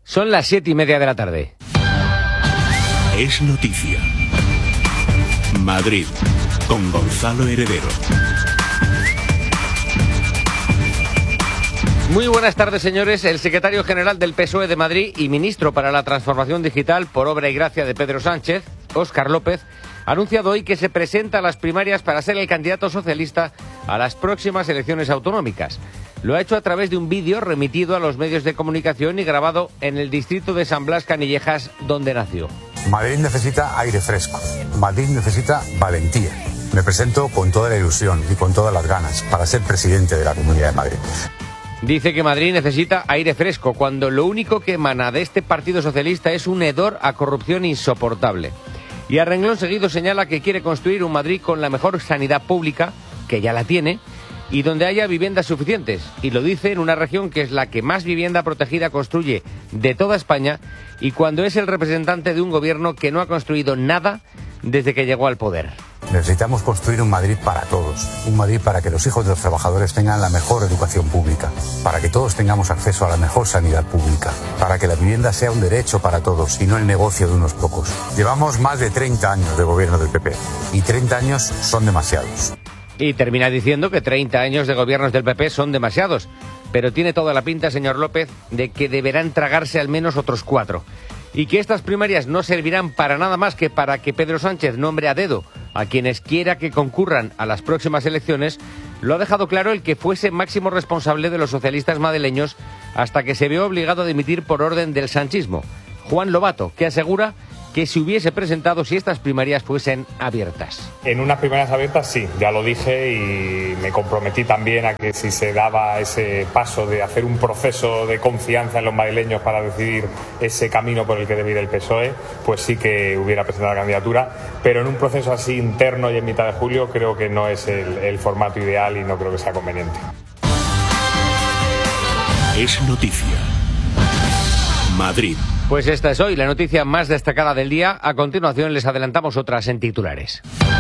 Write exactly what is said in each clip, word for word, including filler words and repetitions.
Son las siete y media de la tarde. Es noticia. Madrid, con Gonzalo Heredero. Muy buenas tardes, señores. El secretario general del P S O E de Madrid y ministro para la Transformación Digital, por obra y gracia de Pedro Sánchez, Óscar López, ha anunciado hoy que se presenta a las primarias para ser el candidato socialista a las próximas elecciones autonómicas. Lo ha hecho a través de un vídeo remitido a los medios de comunicación y grabado en el distrito de San Blas Canillejas, donde nació. Madrid necesita aire fresco. Madrid necesita valentía. Me presento con toda la ilusión y con todas las ganas para ser presidente de la Comunidad de Madrid. Dice que Madrid necesita aire fresco, cuando lo único que emana de este Partido Socialista es un hedor a corrupción insoportable. Y a renglón seguido señala que quiere construir un Madrid con la mejor sanidad pública, que ya la tiene, y donde haya viviendas suficientes. Y lo dice en una región que es la que más vivienda protegida construye de toda España, y cuando es el representante de un gobierno que no ha construido nada desde que llegó al poder. Necesitamos construir un Madrid para todos, un Madrid para que los hijos de los trabajadores tengan la mejor educación pública, para que todos tengamos acceso a la mejor sanidad pública, para que la vivienda sea un derecho para todos y no el negocio de unos pocos. Llevamos más de treinta años de gobierno del P P y treinta años son demasiados. Y termina diciendo que treinta años de gobiernos del P P son demasiados, pero tiene toda la pinta, señor López, de que deberán tragarse al menos otros cuatro. Y que estas primarias no servirán para nada más que para que Pedro Sánchez nombre a dedo a quienes quiera que concurran a las próximas elecciones, lo ha dejado claro el que fuese máximo responsable de los socialistas madrileños hasta que se vio obligado a dimitir por orden del sanchismo, Juan Lobato, que asegura que se hubiese presentado si estas primarias fuesen abiertas. En unas primarias abiertas sí, ya lo dije y me comprometí también a que si se daba ese paso de hacer un proceso de confianza en los madrileños para decidir ese camino por el que debe ir el P S O E, pues sí que hubiera presentado la candidatura, pero en un proceso así interno y en mitad de julio creo que no es el, el formato ideal y no creo que sea conveniente. Es noticia. Madrid. Pues esta es hoy la noticia más destacada del día. A continuación les adelantamos otras en titulares.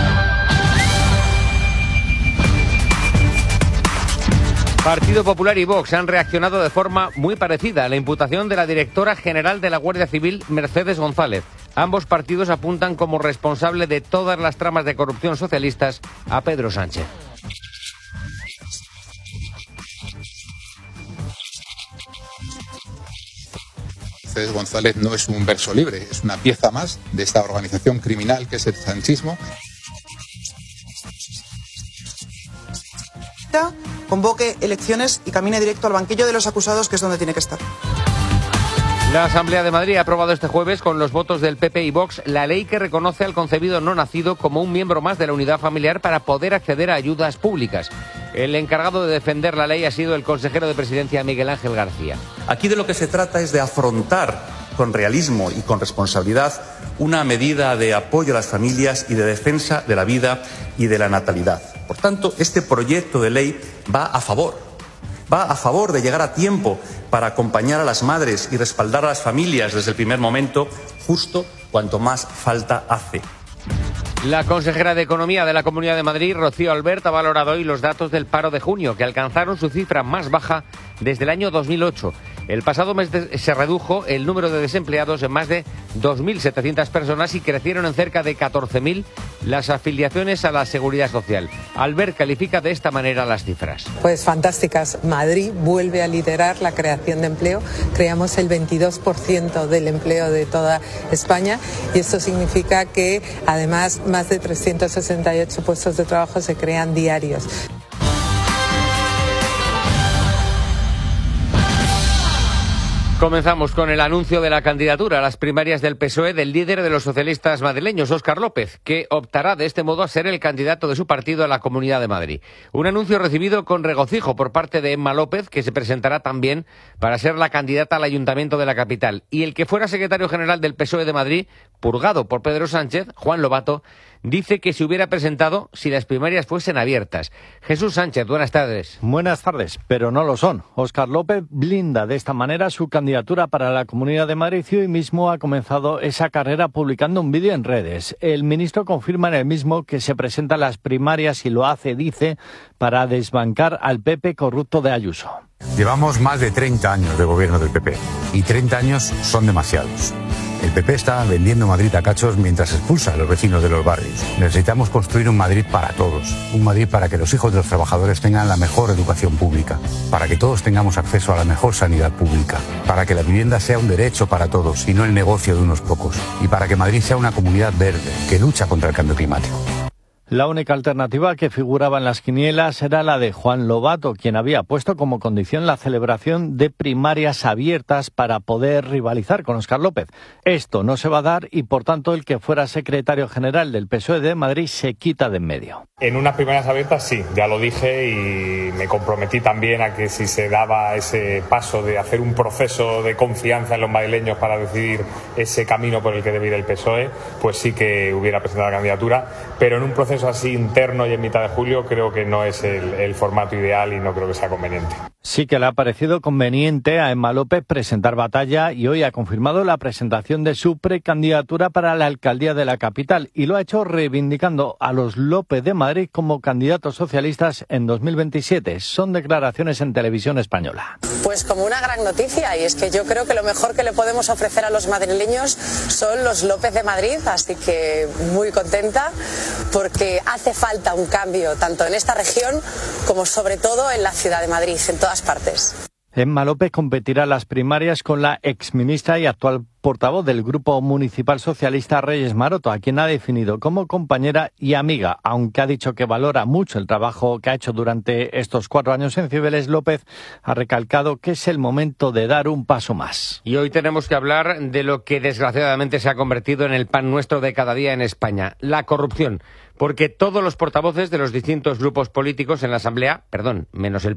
Partido Popular y Vox han reaccionado de forma muy parecida a la imputación de la directora general de la Guardia Civil, Mercedes González. Ambos partidos apuntan como responsable de todas las tramas de corrupción socialistas a Pedro Sánchez. Mercedes González no es un verso libre, es una pieza más de esta organización criminal que es el sanchismo. Convoque elecciones y camine directo al banquillo de los acusados, que es donde tiene que estar. La Asamblea de Madrid ha aprobado este jueves, con los votos del P P y Vox, la ley que reconoce al concebido no nacido como un miembro más de la unidad familiar para poder acceder a ayudas públicas. El encargado de defender la ley ha sido el consejero de Presidencia, Miguel Ángel García. Aquí de lo que se trata es de afrontar con realismo y con responsabilidad una medida de apoyo a las familias y de defensa de la vida y de la natalidad. Por tanto, este proyecto de ley va a favor, va a favor de llegar a tiempo para acompañar a las madres y respaldar a las familias desde el primer momento, justo cuanto más falta hace. La consejera de Economía de la Comunidad de Madrid, Rocío Albert, ha valorado hoy los datos del paro de junio, que alcanzaron su cifra más baja desde el año dos mil ocho. El pasado mes de, se redujo el número de desempleados en más de dos mil setecientas personas y crecieron en cerca de catorce mil las afiliaciones a la Seguridad Social. Albert califica de esta manera las cifras. Pues fantásticas. Madrid vuelve a liderar la creación de empleo. Creamos el veintidós por ciento del empleo de toda España y esto significa que además más de trescientos sesenta y ocho puestos de trabajo se crean diarios. Comenzamos con el anuncio de la candidatura a las primarias del P S O E del líder de los socialistas madrileños, Óscar López, que optará de este modo a ser el candidato de su partido a la Comunidad de Madrid. Un anuncio recibido con regocijo por parte de Emma López, que se presentará también para ser la candidata al Ayuntamiento de la capital. Y el que fuera secretario general del P S O E de Madrid, purgado por Pedro Sánchez, Juan Lobato, dice que se hubiera presentado si las primarias fuesen abiertas. Jesús Sánchez, buenas tardes. Buenas tardes, pero no lo son. Óscar López blinda de esta manera su candidatura precandidatura para la Comunidad de Madrid y hoy mismo ha comenzado esa carrera publicando un vídeo en redes. El ministro confirma en el mismo que se presenta a las primarias y lo hace, dice, para desbancar al P P corrupto de Ayuso. Llevamos más de treinta años de gobierno del P P y treinta años son demasiados. El P P está vendiendo Madrid a cachos mientras expulsa a los vecinos de los barrios. Necesitamos construir un Madrid para todos, un Madrid para que los hijos de los trabajadores tengan la mejor educación pública, para que todos tengamos acceso a la mejor sanidad pública, para que la vivienda sea un derecho para todos y no el negocio de unos pocos, y para que Madrid sea una comunidad verde que lucha contra el cambio climático. La única alternativa que figuraba en las quinielas era la de Juan Lobato, quien había puesto como condición la celebración de primarias abiertas para poder rivalizar con Óscar López. Esto no se va a dar y, por tanto, el que fuera secretario general del P S O E de Madrid se quita de en medio. En unas primarias abiertas sí, ya lo dije y me comprometí también a que si se daba ese paso de hacer un proceso de confianza en los madrileños para decidir ese camino por el que debe ir el P S O E, pues sí que hubiera presentado la candidatura, pero en un proceso así interno y en mitad de julio creo que no es el, el formato ideal y no creo que sea conveniente. Sí que le ha parecido conveniente a Emma López presentar batalla y hoy ha confirmado la presentación de su precandidatura para la alcaldía de la capital y lo ha hecho reivindicando a los López de Madrid como candidatos socialistas en dos mil veintisiete. Son declaraciones en Televisión Española. Pues como una gran noticia, y es que yo creo que lo mejor que le podemos ofrecer a los madrileños son los López de Madrid, así que muy contenta porque hace falta un cambio tanto en esta región como sobre todo en la ciudad de Madrid, en todas partes. Emma López competirá en las primarias con la exministra y actual portavoz del Grupo Municipal Socialista Reyes Maroto, a quien ha definido como compañera y amiga. Aunque ha dicho que valora mucho el trabajo que ha hecho durante estos cuatro años en Cibeles, López ha recalcado que es el momento de dar un paso más. Y hoy tenemos que hablar de lo que desgraciadamente se ha convertido en el pan nuestro de cada día en España, la corrupción. Porque todos los portavoces de los distintos grupos políticos en la Asamblea, perdón, menos el